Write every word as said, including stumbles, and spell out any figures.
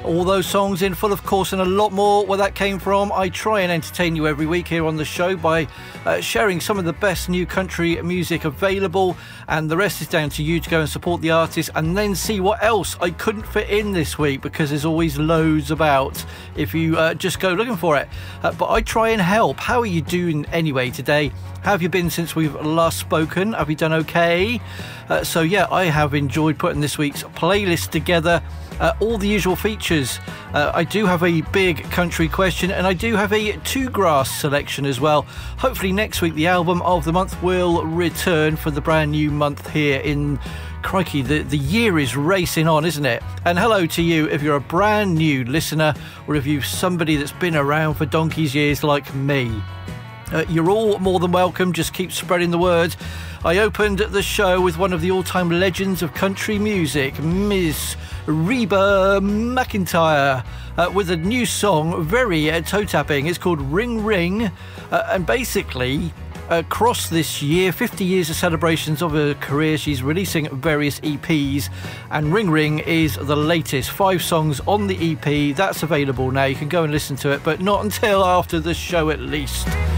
All those songs in full, of course, and a lot more where that came from. I try and entertain you every week here on the show by uh, sharing some of the best new country music available, and the rest is down to you to go and support the artist and then see what else I couldn't fit in this week, because there's always loads about if you uh, just go looking for it. Uh, but I try and help. How are you doing anyway today? How have you been since we've last spoken? Have you done okay? Uh, so yeah, I have enjoyed putting this week's playlist together. Uh, all the usual features. Uh, I do have a big country question, and I do have a two-grass selection as well. Hopefully next week the album of the month will return for the brand new month here in... Crikey, the, the year is racing on, isn't it? And hello to you if you're a brand new listener, or if you're somebody that's been around for donkey's years like me. Uh, you're all more than welcome. Just keep spreading the word. I opened the show with one of the all-time legends of country music, Miss Reba McEntire, uh, with a new song, very uh, toe-tapping. It's called Ring Ring, uh, and basically... across this year, fifty years of celebrations of her career, she's releasing various E Ps, and Ring Ring is the latest. Five songs on the E P. That's available now. You can go and listen to it, but not until after the show at least.